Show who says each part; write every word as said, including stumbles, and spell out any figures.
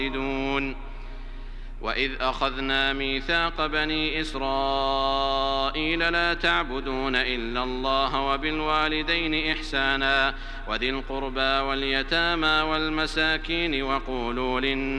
Speaker 1: وإذ أخذنا ميثاق بني إسرائيل لا تعبدون إلا الله وبالوالدين إحسانا وذي القربى واليتامى والمساكين وقولوا للناس